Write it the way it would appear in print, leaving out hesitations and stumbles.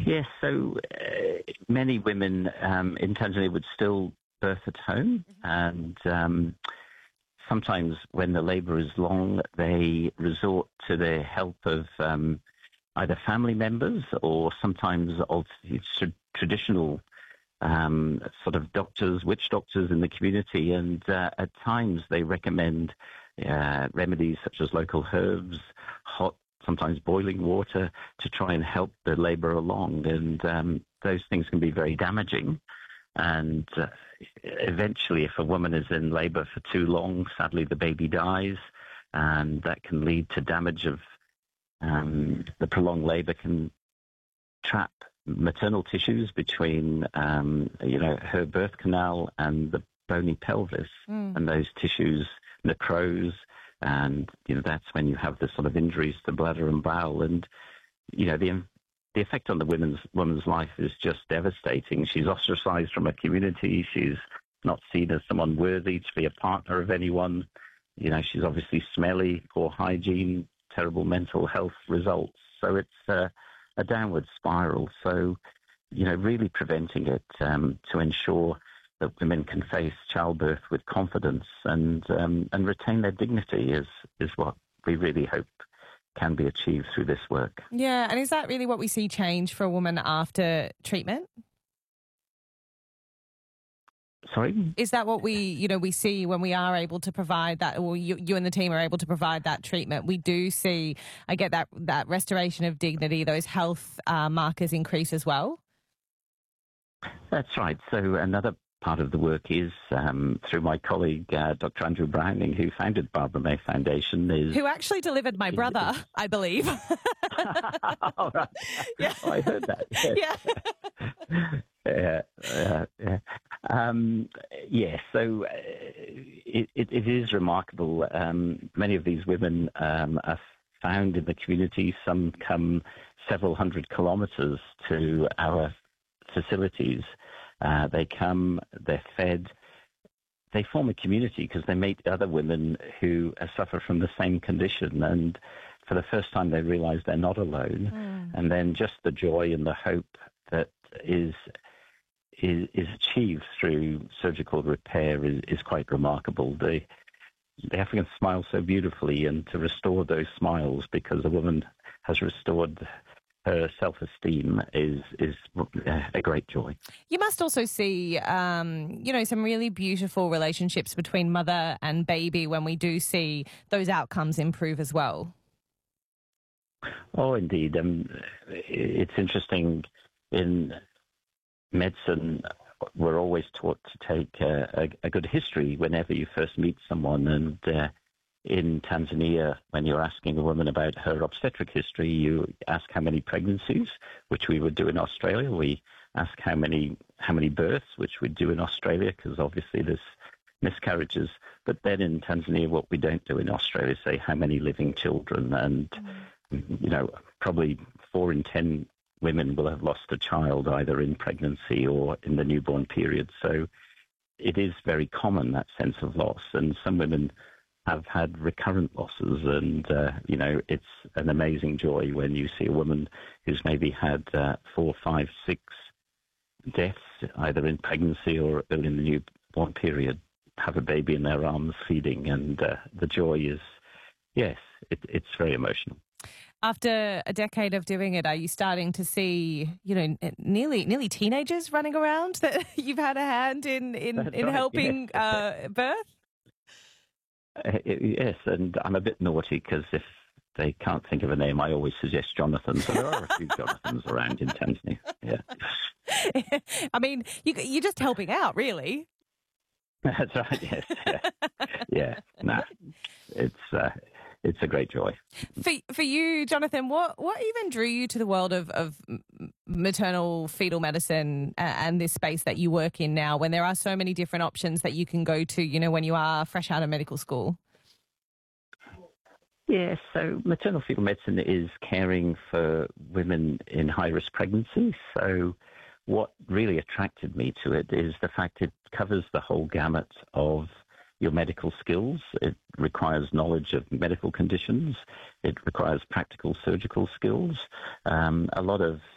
Yes, so many women in Tanzania would still birth at home, and sometimes when the labour is long, they resort to the help of either family members or sometimes traditional sort of doctors, witch doctors in the community, and at times they recommend remedies such as local herbs, hot, sometimes boiling water to try and help the labour along, and those things can be very damaging. And eventually, if a woman is in labour for too long, sadly the baby dies, and that can lead to damage of the prolonged labour can trap maternal tissues between, her birth canal and the bony pelvis, and those tissues necrose, and that's when you have the sort of injuries to bladder and bowel, and the effect on the woman's life is just devastating. She's ostracized from her community. She's not seen as someone worthy to be a partner of anyone. She's obviously smelly, poor hygiene, terrible mental health results. So it's a downward spiral. So, really preventing it to ensure that women can face childbirth with confidence and retain their dignity is what we really hope can be achieved through this work. Yeah, and is that really what we see change for a woman after treatment? Sorry? Is that what we see when we are able to provide that, or you and the team are able to provide that treatment? We do see, I get that restoration of dignity, those health markers increase as well? That's right. So another part of the work is through my colleague, Dr. Andrew Browning, who founded Barbara May Foundation. Who actually delivered my brother, I believe. All right. Yeah. Oh, I heard that. Yeah. So it is remarkable. Many of these women are found in the community. Some come several hundred kilometres to our facilities. They come, they're fed, they form a community because they meet other women who suffer from the same condition, and for the first time they realise they're not alone. And then just the joy and the hope that is achieved through surgical repair is quite remarkable. The Africans smile so beautifully, and to restore those smiles because a woman has restored her self-esteem is a great joy. You must also see, some really beautiful relationships between mother and baby when we do see those outcomes improve as well. Oh, indeed. It's interesting. In medicine, we're always taught to take a good history whenever you first meet someone, and in Tanzania, when you're asking a woman about her obstetric history, you ask how many pregnancies, which we would do in Australia. We ask how many births, which we'd do in Australia, because obviously there's miscarriages. But then in Tanzania, what we don't do in Australia is say how many living children. And, probably 4 in 10 women will have lost a child either in pregnancy or in the newborn period. So it is very common, that sense of loss. And some women have had recurrent losses, and it's an amazing joy when you see a woman who's maybe had 4, 5, 6 deaths either in pregnancy or early in the newborn period, have a baby in their arms feeding, and the joy is, yes, it's very emotional. After a decade of doing it, are you starting to see, nearly teenagers running around that you've had a hand in helping birth? Yes, and I'm a bit naughty because if they can't think of a name, I always suggest Jonathan. So there are a few Jonathans around in Tanzania. Yeah. I mean, you're just helping out, really. That's right. Yes. Yeah. Nah, it's a great joy. For you, Jonathan, what even drew you to the world of maternal fetal medicine and this space that you work in now, when there are so many different options that you can go to, when you are fresh out of medical school? Yeah, so maternal fetal medicine is caring for women in high-risk pregnancy. So what really attracted me to it is the fact it covers the whole gamut of your medical skills. It requires knowledge of medical conditions. It requires practical surgical skills. A lot of